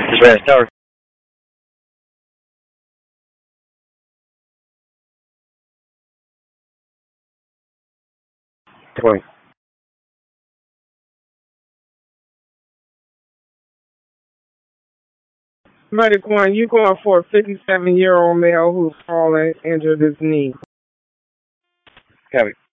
Dispatch Tower. Point. Medic one, you going for a 57-year-old male who's fallen, injured his knee. Copy.